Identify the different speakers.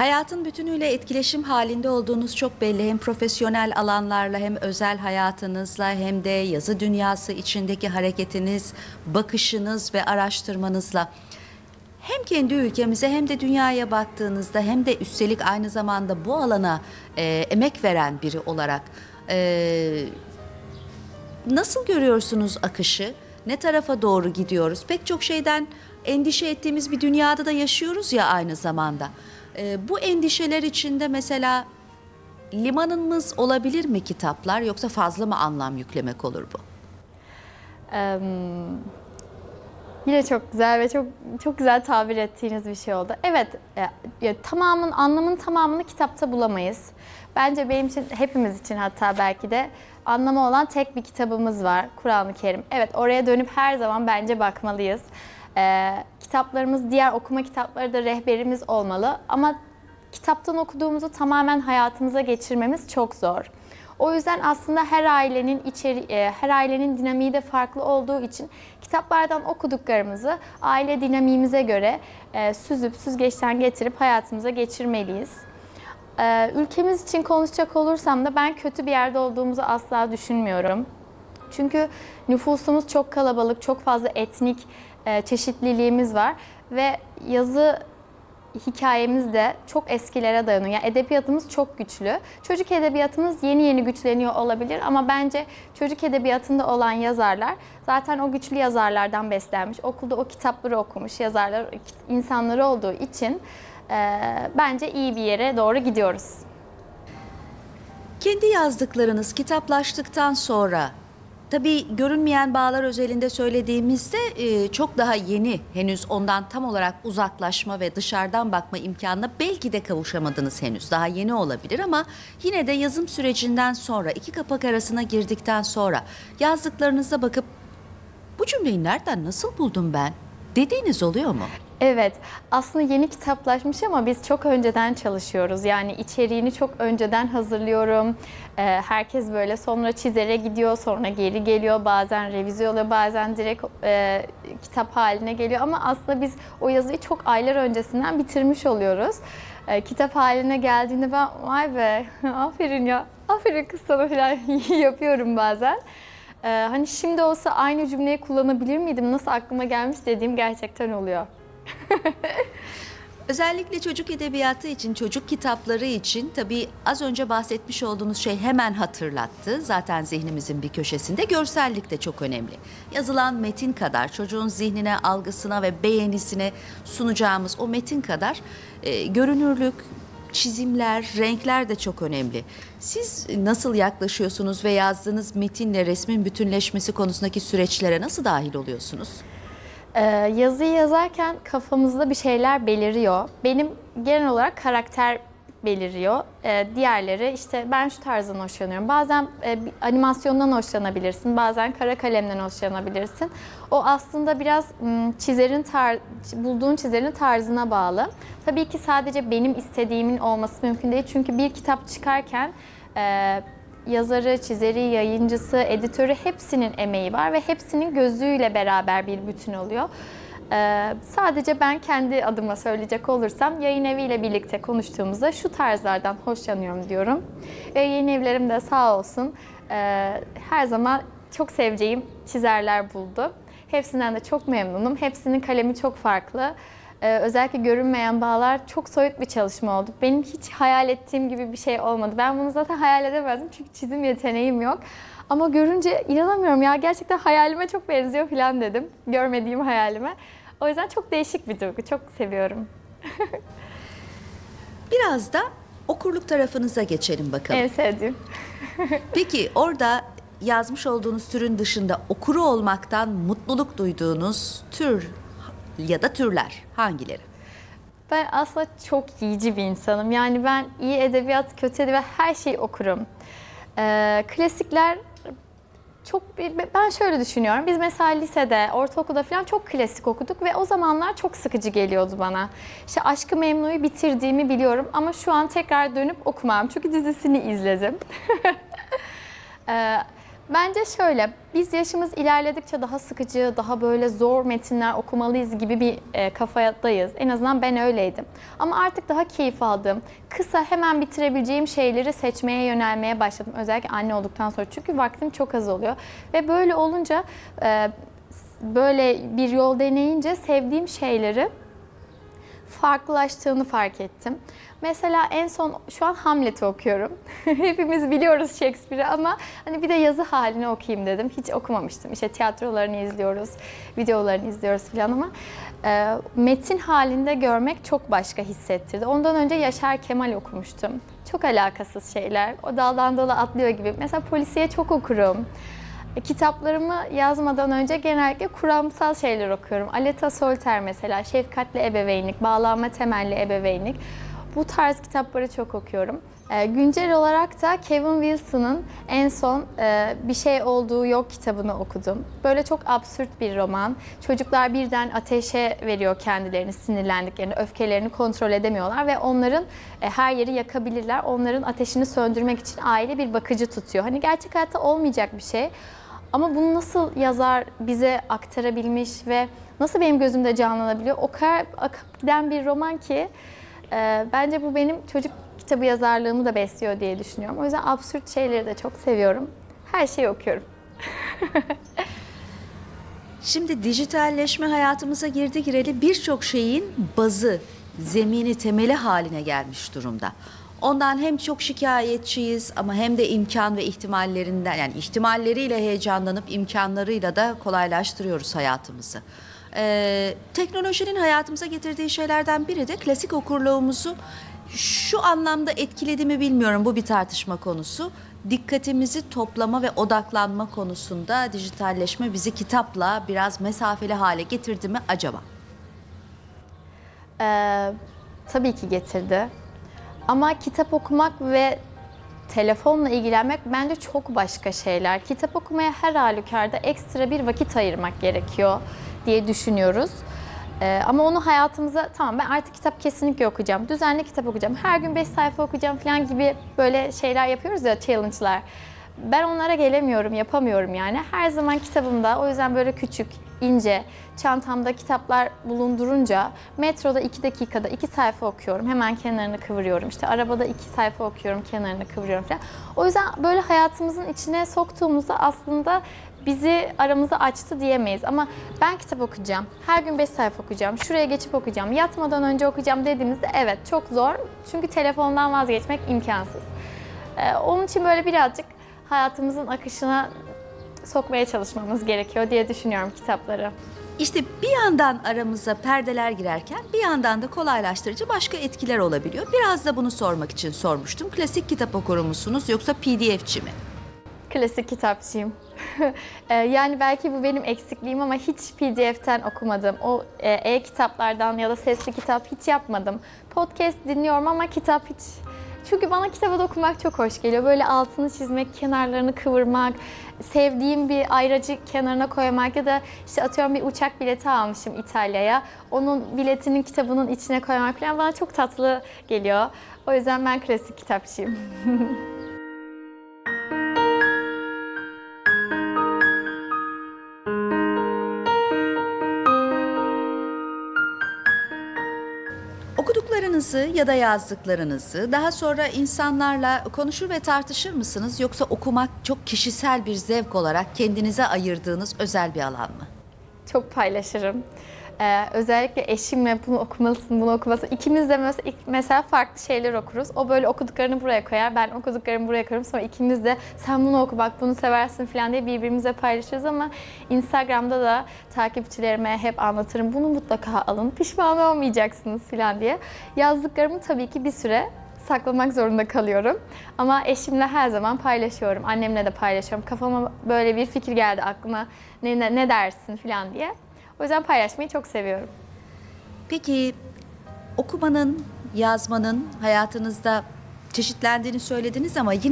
Speaker 1: Hayatın bütünüyle etkileşim halinde olduğunuz çok belli. Hem profesyonel alanlarla hem özel hayatınızla hem de yazı dünyası içindeki hareketiniz, bakışınız ve araştırmanızla. Hem kendi ülkemize hem de dünyaya baktığınızda hem de üstelik aynı zamanda bu alana emek veren biri olarak nasıl görüyorsunuz akışı? Ne tarafa doğru gidiyoruz? Pek çok şeyden endişe ettiğimiz bir dünyada da yaşıyoruz ya aynı zamanda. Bu endişeler içinde mesela limanımız olabilir mi kitaplar, yoksa fazla mı anlam yüklemek olur bu?
Speaker 2: Yine çok güzel ve çok güzel tabir ettiğiniz bir şey oldu. Evet, anlamın tamamını kitapta bulamayız. Bence benim için, hepimiz için hatta belki de anlamı olan tek bir kitabımız var, Kur'an-ı Kerim. Evet, oraya dönüp her zaman bence bakmalıyız. Kitaplarımız, diğer okuma kitapları da rehberimiz olmalı ama kitaptan okuduğumuzu tamamen hayatımıza geçirmemiz çok zor. O yüzden aslında her ailenin dinamiği de farklı olduğu için kitaplardan okuduklarımızı aile dinamiğimize göre süzüp süzgeçten getirip hayatımıza geçirmeliyiz. Ülkemiz için konuşacak olursam da ben kötü bir yerde olduğumuzu asla düşünmüyorum. Çünkü nüfusumuz çok kalabalık, çok fazla etnik çeşitliliğimiz var ve yazı hikayemiz de çok eskilere dayanıyor. Yani edebiyatımız çok güçlü. Çocuk edebiyatımız yeni yeni güçleniyor olabilir ama bence çocuk edebiyatında olan yazarlar zaten o güçlü yazarlardan beslenmiş. Okulda o kitapları okumuş yazarlar, insanları olduğu için bence iyi bir yere doğru gidiyoruz.
Speaker 1: Kendi yazdıklarınız kitaplaştıktan sonra, tabii görünmeyen bağlar özelinde söylediğimizde çok daha yeni, henüz ondan tam olarak uzaklaşma ve dışarıdan bakma imkanına belki de kavuşamadınız henüz. Daha yeni olabilir ama yine de yazım sürecinden sonra, iki kapak arasına girdikten sonra yazdıklarınıza bakıp bu cümleyi nereden, nasıl buldum ben dediğiniz oluyor mu?
Speaker 2: Evet, aslında yeni kitaplaşmış ama biz çok önceden çalışıyoruz. Yani içeriğini çok önceden hazırlıyorum. Herkes böyle sonra çizere gidiyor, sonra geri geliyor. Bazen revize oluyor, bazen direkt kitap haline geliyor. Ama aslında biz o yazıyı çok aylar öncesinden bitirmiş oluyoruz. Kitap haline geldiğinde ben vay be aferin ya, aferin kız sana falan yapıyorum bazen. Hani şimdi olsa aynı cümleyi kullanabilir miydim, nasıl aklıma gelmiş dediğim gerçekten oluyor.
Speaker 1: Özellikle çocuk edebiyatı için, çocuk kitapları için tabii az önce bahsetmiş olduğunuz şey hemen hatırlattı. Zaten zihnimizin bir köşesinde görsellik de çok önemli. Yazılan metin kadar çocuğun zihnine, algısına ve beğenisine sunacağımız o metin kadar görünürlük, çizimler, renkler de çok önemli. Siz nasıl yaklaşıyorsunuz ve yazdığınız metinle resmin bütünleşmesi konusundaki süreçlere nasıl dahil oluyorsunuz?
Speaker 2: Yazıyı yazarken kafamızda bir şeyler beliriyor. Benim genel olarak karakter beliriyor. Diğerleri işte ben şu tarzdan hoşlanıyorum. Bazen animasyondan hoşlanabilirsin, bazen kara kalemden hoşlanabilirsin. O aslında biraz bulduğun çizerin tarzına bağlı. Tabii ki sadece benim istediğimin olması mümkün değil. Çünkü bir kitap çıkarken yazarı, çizeri, yayıncısı, editörü hepsinin emeği var ve hepsinin gözüyle beraber bir bütün oluyor. Sadece ben kendi adıma söyleyecek olursam yayın eviyle birlikte konuştuğumuzda şu tarzlardan hoşlanıyorum diyorum. Ve yayın evlerim de sağ olsun her zaman çok seveceğim çizerler buldu. Hepsinden de çok memnunum. Hepsinin kalemi çok farklı. Özellikle görünmeyen bağlar çok soyut bir çalışma oldu. Benim hiç hayal ettiğim gibi bir şey olmadı. Ben bunu zaten hayal edemezdim çünkü çizim yeteneğim yok. Ama görünce inanamıyorum ya, gerçekten hayalime çok benziyor falan dedim. Görmediğim hayalime. O yüzden çok değişik bir duygu. Çok seviyorum.
Speaker 1: Biraz da okurluk tarafınıza geçelim bakalım.
Speaker 2: En sevdiğim.
Speaker 1: Peki orada yazmış olduğunuz türün dışında okuru olmaktan mutluluk duyduğunuz tür ya da türler hangileri?
Speaker 2: Ben aslında çok yiyici bir insanım. Yani ben iyi edebiyat, kötü edebiyat her şeyi okurum. Klasikler ben şöyle düşünüyorum. Biz mesela lisede, ortaokulda falan çok klasik okuduk ve o zamanlar çok sıkıcı geliyordu bana. İşte Aşk-ı Memnu'yu bitirdiğimi biliyorum ama şu an tekrar dönüp okumam çünkü dizisini izledim. Bence şöyle, biz yaşımız ilerledikçe daha sıkıcı, daha böyle zor metinler okumalıyız gibi bir kafadayız. En azından ben öyleydim. Ama artık daha keyif aldığım, kısa hemen bitirebileceğim şeyleri seçmeye yönelmeye başladım. Özellikle anne olduktan sonra. Çünkü vaktim çok az oluyor. Ve böyle olunca, böyle bir yol deneyince sevdiğim şeyleri farklılaştığını fark ettim. Mesela en son şu an Hamlet'i okuyorum. Hepimiz biliyoruz Shakespeare'i ama hani bir de yazı halini okuyayım dedim. Hiç okumamıştım. İşte tiyatrolarını izliyoruz, videolarını izliyoruz falan ama metin halinde görmek çok başka hissettirdi. Ondan önce Yaşar Kemal okumuştum. Çok alakasız şeyler. O daldan dala atlıyor gibi. Mesela polisiye çok okurum. Kitaplarımı yazmadan önce genellikle kuramsal şeyler okuyorum. Aleta Solter mesela, şefkatli ebeveynlik, bağlanma temelli ebeveynlik. Bu tarz kitapları çok okuyorum. Güncel olarak da Kevin Wilson'ın en son Bir Şey Olduğu Yok kitabını okudum. Böyle çok absürt bir roman. Çocuklar birden ateşe veriyor kendilerini sinirlendiklerini, öfkelerini kontrol edemiyorlar ve onların her yeri yakabilirler. Onların ateşini söndürmek için aile bir bakıcı tutuyor. Hani gerçek hayatta olmayacak bir şey. Ama bunu nasıl yazar bize aktarabilmiş ve nasıl benim gözümde canlanabiliyor? O kadar akıp giden bir roman ki bence bu benim çocuk kitabı yazarlığımı da besliyor diye düşünüyorum. O yüzden absürt şeyleri de çok seviyorum. Her şeyi okuyorum.
Speaker 1: Şimdi dijitalleşme hayatımıza girdi gireli birçok şeyin bazı, zemini, temeli haline gelmiş durumda. Ondan hem çok şikayetçiyiz ama hem de imkan ve ihtimallerinden, yani ihtimalleriyle heyecanlanıp imkanlarıyla da kolaylaştırıyoruz hayatımızı. Teknolojinin hayatımıza getirdiği şeylerden biri de klasik okurluğumuzu şu anlamda etkiledi mi bilmiyorum, bu bir tartışma konusu. Dikkatimizi toplama ve odaklanma konusunda dijitalleşme bizi kitapla biraz mesafeli hale getirdi mi acaba?
Speaker 2: Tabii ki getirdi. Ama kitap okumak ve telefonla ilgilenmek bence çok başka şeyler. Kitap okumaya her halükarda ekstra bir vakit ayırmak gerekiyor diye düşünüyoruz. Ama onu hayatımıza, tamam ben artık kitap kesinlikle okuyacağım, düzenli kitap okuyacağım, her gün 5 sayfa okuyacağım falan gibi böyle şeyler yapıyoruz ya, challenge'lar. Ben onlara gelemiyorum, yapamıyorum yani. Her zaman kitabımda, o yüzden böyle küçük, ince, çantamda kitaplar bulundurunca metroda 2 dakikada 2 sayfa okuyorum. Hemen kenarını kıvırıyorum. İşte arabada 2 sayfa okuyorum, kenarını kıvırıyorum falan. O yüzden böyle hayatımızın içine soktuğumuzda aslında bizi aramıza açtı diyemeyiz. Ama ben kitap okuyacağım, her gün 5 sayfa okuyacağım, şuraya geçip okuyacağım, yatmadan önce okuyacağım dediğimizde evet çok zor. Çünkü telefondan vazgeçmek imkansız. Onun için böyle birazcık hayatımızın akışına sokmaya çalışmamız gerekiyor diye düşünüyorum kitapları.
Speaker 1: İşte bir yandan aramıza perdeler girerken bir yandan da kolaylaştırıcı başka etkiler olabiliyor. Biraz da bunu sormak için sormuştum. Klasik kitap okur musunuz yoksa PDF'ci mi?
Speaker 2: Klasik kitapçıyım. Yani belki bu benim eksikliğim ama hiç PDF'ten okumadım. O e-kitaplardan ya da sesli kitap hiç yapmadım. Podcast dinliyorum ama kitap hiç. Çünkü bana kitabı okumak çok hoş geliyor. Böyle altını çizmek, kenarlarını kıvırmak, sevdiğim bir ayracı kenarına koymak ya da işte atıyorum bir uçak bileti almışım İtalya'ya. Onun biletinin kitabının içine koymak falan bana çok tatlı geliyor. O yüzden ben klasik kitapçıyım.
Speaker 1: Okuduklarınızı ya da yazdıklarınızı daha sonra insanlarla konuşur ve tartışır mısınız? Yoksa okumak çok kişisel bir zevk olarak kendinize ayırdığınız özel bir alan mı?
Speaker 2: Çok paylaşırım. Özellikle eşimle bunu okumalısın, bunu okumalısın. İkimiz de mesela farklı şeyler okuruz. O böyle okuduklarını buraya koyar, ben okuduklarımı buraya koyarım. Sonra ikimiz de sen bunu oku bak bunu seversin falan diye birbirimize paylaşırız ama Instagram'da da takipçilerime hep anlatırım. Bunu mutlaka alın, pişman olmayacaksınız falan diye. Yazdıklarımı tabii ki bir süre saklamak zorunda kalıyorum. Ama eşimle her zaman paylaşıyorum. Annemle de paylaşıyorum. Kafama böyle bir fikir geldi aklıma. Ne dersin falan diye. O yüzden paylaşmayı çok seviyorum.
Speaker 1: Peki okumanın, yazmanın hayatınızda çeşitlendiğini söylediniz ama yine